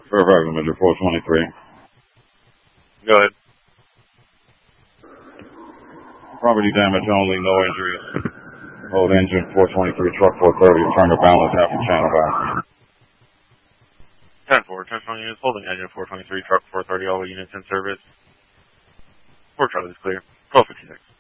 Fairfax Ledger 423. Go ahead. Property damage only, no injuries. Hold engine 423, truck 430, turn the balance half a channel back. 10-4, 10 units, holding engine 423, truck 430, all units in service. 4 Charlie is clear. 1256.